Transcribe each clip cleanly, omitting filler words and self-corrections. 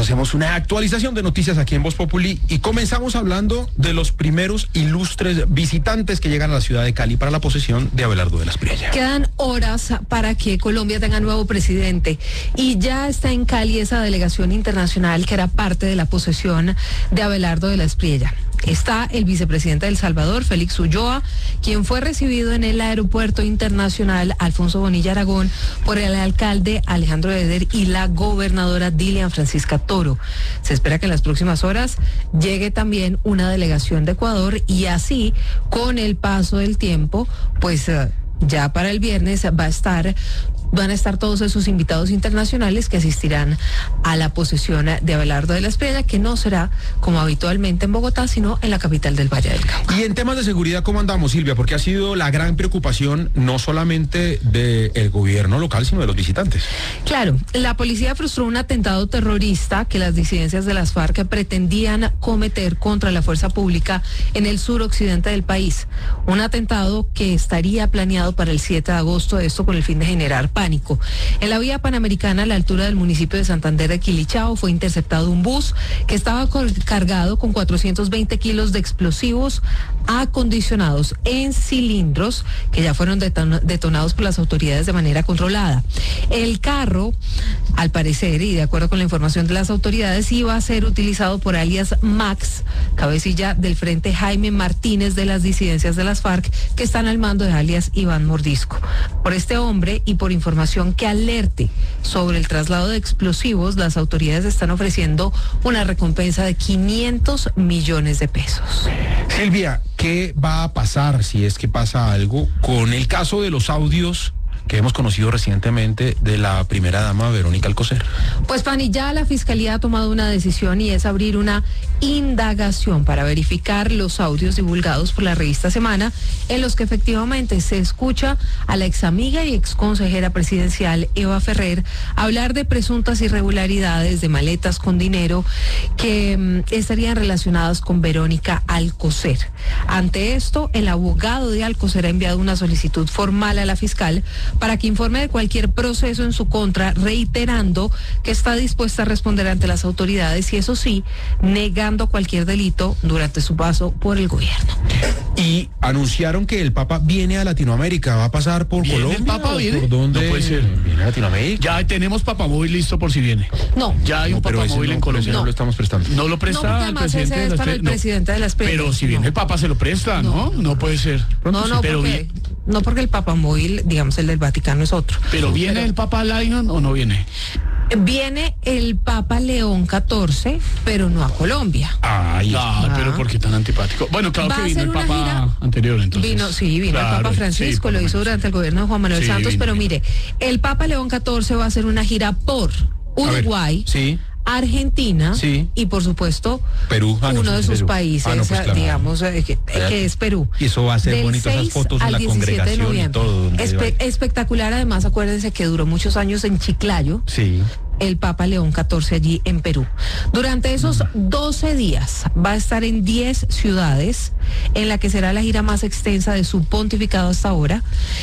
hacemos una actualización de noticias aquí en Voz Populi y comenzamos hablando de los primeros ilustres visitantes que llegan a la ciudad de Cali para la posesión de Abelardo de la Espriella. Quedan horas para que Colombia tenga nuevo presidente y ya está en Cali esa delegación internacional que era parte de la posesión de Abelardo de la Espriella. Está el vicepresidente de El Salvador, Félix Ulloa, quien fue recibido en el aeropuerto internacional Alfonso Bonilla Aragón por el alcalde Alejandro Eder y la gobernadora Dilian Francisca Toro. Se espera que en las próximas horas llegue también una delegación de Ecuador y así, con el paso del tiempo, pues ya para el viernes van a estar todos esos invitados internacionales que asistirán a la posesión de Abelardo de la Espriella, que no será como habitualmente en Bogotá, sino en la capital del Valle del Cauca. Y en temas de seguridad, ¿cómo andamos, Silvia? Porque ha sido la gran preocupación no solamente del gobierno local, sino de los visitantes. Claro, la policía frustró un atentado terrorista que las disidencias de las FARC pretendían cometer contra la fuerza pública en el suroccidente del país. Un atentado que estaría planeado para el 7 de agosto, esto con el fin de generar pánico. En la vía panamericana, a la altura del municipio de Santander de Quilichao, fue interceptado un bus que estaba cargado con 420 kilos de explosivos acondicionados en cilindros que ya fueron detonados por las autoridades de manera controlada. El carro, al parecer, y de acuerdo con la información de las autoridades, iba a ser utilizado por alias Max, cabecilla del Frente Jaime Martínez de las disidencias de las FARC, que están al mando de alias Iván Mordisco. Por este hombre y por información que alerte sobre el traslado de explosivos, las autoridades están ofreciendo una recompensa de 500 millones de pesos. Silvia, ¿qué va a pasar si es que pasa algo con el caso de los audios que hemos conocido recientemente de la primera dama Verónica Alcocer? Pues, Fanny, ya la Fiscalía ha tomado una decisión y es abrir una indagación para verificar los audios divulgados por la revista Semana, en los que efectivamente se escucha a la examiga y exconsejera presidencial Eva Ferrer hablar de presuntas irregularidades, de maletas con dinero que estarían relacionadas con Verónica Alcocer. Ante esto, el abogado de Alcocer ha enviado una solicitud formal a la fiscal para que informe de cualquier proceso en su contra, reiterando que está dispuesta a responder ante las autoridades y, eso sí, negando cualquier delito durante su paso por el gobierno. Y anunciaron que el Papa viene a Latinoamérica. ¿Va a pasar por Colombia? ¿El Papa viene? ¿Por dónde? No puede ser. ¿Viene a Latinoamérica? Ya tenemos papamóvil listo por si viene. No. Ya hay un pero ese papamóvil en Colombia. No lo estamos prestando. No lo No, porque presta el además presidente ese de es la para el Espriella. presidente de la Espriella. Pero si viene el Papa se lo presta, ¿no? No puede ser. No, pero porque el papamóvil, digamos, el del Vaticano es otro. Pero ¿viene el Papa Lion o no viene? Viene el Papa León XIV, pero no a Colombia. Pero ¿por qué tan antipático? Bueno, claro Va que a vino ser el una Papa gira. anterior, entonces. Vino Claro, el Papa Francisco, sí, lo hizo durante el gobierno de Juan Manuel Sí, Santos, vino, pero vino. mire, el Papa León XIV va a hacer una gira por Uruguay, Sí. Argentina Sí. y, por supuesto, Perú. uno de sus países, pues claro. digamos, que es Perú. Y eso va a ser Del bonito, esas 6 fotos de al la 17 de congregación y noviembre. todo. donde Espectacular, además, acuérdense que duró muchos años en Chiclayo. Sí. El Papa León XIV allí en Perú. Durante esos 12 días va a estar en 10 ciudades, en la que será la gira más extensa de su pontificado hasta ahora.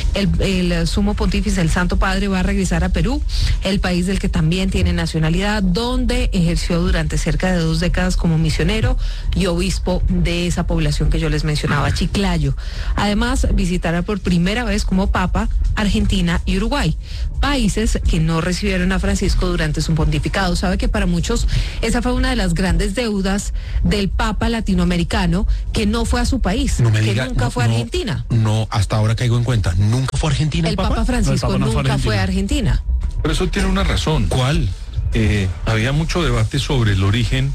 El sumo pontífice, el Santo Padre, va a regresar a Perú, el país del que también tiene nacionalidad, donde ejerció durante cerca de 2 décadas como misionero y obispo de esa población que yo les mencionaba, Chiclayo. Además, visitará por primera vez como Papa Argentina y Uruguay, países que no recibieron a Francisco durante su pontificado. Sabe que para muchos esa fue una de las grandes deudas del Papa latinoamericano, que no fue a su país, No me que diga, nunca fue a Argentina. No, hasta ahora caigo en cuenta. ¿Nunca fue a Argentina El Papa Francisco No, el Papa no fue a nunca fue a Argentina. Pero eso tiene una razón. ¿Cuál? Había mucho debate sobre el origen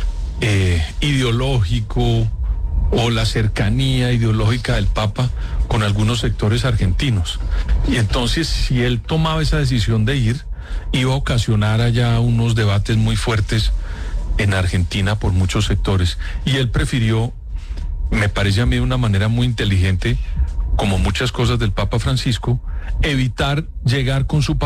ideológico o la cercanía ideológica del Papa con algunos sectores argentinos. Y entonces, si él tomaba esa decisión de ir, iba a ocasionar allá unos debates muy fuertes en Argentina por muchos sectores. Y él prefirió, me parece a mí de una manera muy inteligente, como muchas cosas del Papa Francisco, evitar llegar con su